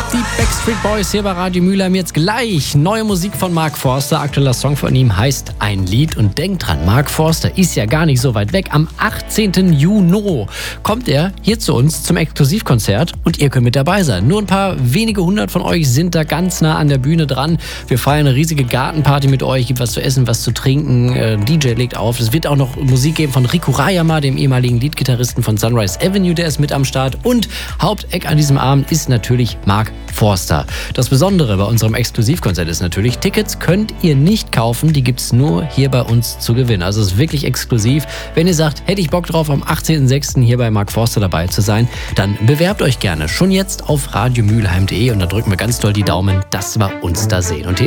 Die Backstreet Boys hier bei Radio Mülheim. Jetzt gleich neue Musik von Mark Forster. Aktueller Song von ihm heißt Ein Lied. Und denkt dran, Mark Forster ist ja gar nicht so weit weg. Am 18. Juni kommt er hier zu uns zum Exklusivkonzert und ihr könnt mit dabei sein. Nur ein paar wenige hundert von euch sind da ganz nah an der Bühne dran. Wir feiern eine riesige Gartenparty mit euch, gibt was zu essen, was zu trinken. DJ legt auf. Es wird auch noch Musik geben von Riku Rayama, dem ehemaligen Leadgitarristen von Sunrise Avenue, der ist mit am Start. Und Haupteck an diesem Abend ist natürlich Mark Forster. Das Besondere bei unserem Exklusivkonzert ist natürlich, Tickets könnt ihr nicht kaufen, die gibt's nur hier bei uns zu gewinnen. Also es ist wirklich exklusiv. Wenn ihr sagt, hätte ich Bock drauf, am 18.06. hier bei Mark Forster dabei zu sein, dann bewerbt euch gerne schon jetzt auf radiomülheim.de und da drücken wir ganz doll die Daumen, dass wir uns da sehen. Und